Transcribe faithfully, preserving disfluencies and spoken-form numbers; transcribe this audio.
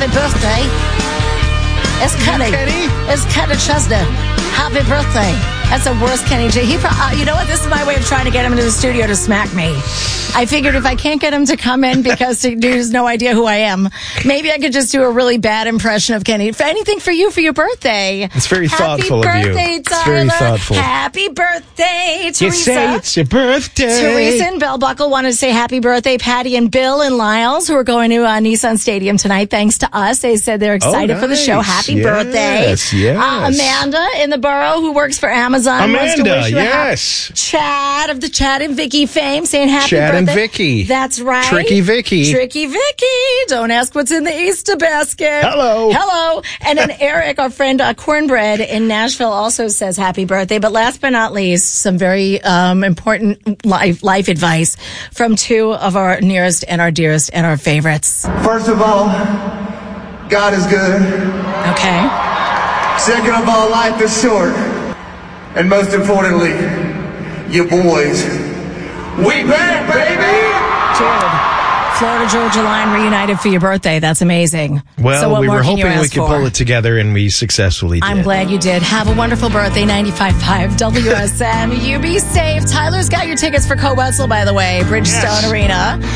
happy birthday. It's Kenny. Kenny? It's Kenny Chesney. Happy birthday. That's the worst Kenny G. He, pro- uh, you know what? This is my way of trying to get him into the studio to smack me. I figured if I can't get him to come in because he has no idea who I am, maybe I could just do a really bad impression of Kenny. For anything for you for your birthday. It's very Happy thoughtful of you. birthday, It's Tyler. very thoughtful. Happy birthday, Teresa. You say it's your birthday. Teresa and Bell Buckle wanted to say happy birthday. Patty and Bill and Lyles, who are going to uh, Nissan Stadium tonight, thanks to us. They said they're excited oh, for the show. nice. Happy yes, birthday. Yes, Uh, Amanda in the borough, who works for Amazon, wants to Amanda, wish you yes. a happy Chad of the Chad and Vicky fame, saying happy Chad birthday. and Vicky. That's right. Tricky Vicky. Tricky Vicky. Don't ask what's in the Easter basket. Hello. Hello. And then Eric, our friend uh, Cornbread in Nashville, also says happy birthday. But last but not least, some very um, important life, life advice from two of our nearest and our dearest and our favorites. First of all, God is good. Okay. Second of all, life is short. And most importantly, you boys, we back, baby! Dude, Florida Georgia Line reunited for your birthday. That's amazing. Well, so what we more were can you hoping we ask could for? pull it together, and we successfully did. I'm glad you did. Have a wonderful birthday, ninety-five point five W S M. You be safe. Tyler's got your tickets for Co Wetzel, by the way, Bridgestone Yes. Arena.